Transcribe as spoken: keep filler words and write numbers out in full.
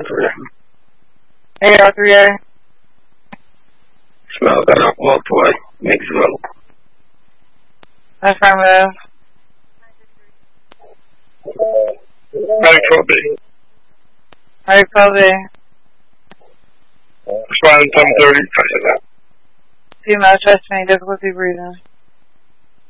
three. Hey, R three A. Smell got up, walked away. Make smoke. Affirmative. Medic twelve B. Medic twelve B. Responding seven thirty. Pressure that. Female chest pain, difficulty breathing.